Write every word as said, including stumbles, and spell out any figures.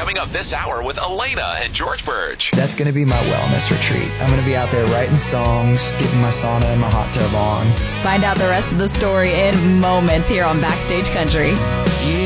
coming up this hour with Elena and George Burge. That's going to be my wellness retreat. I'm going to be out there writing songs, getting my sauna and my hot tub on. Find out the rest of the story in moments here on Backstage Country.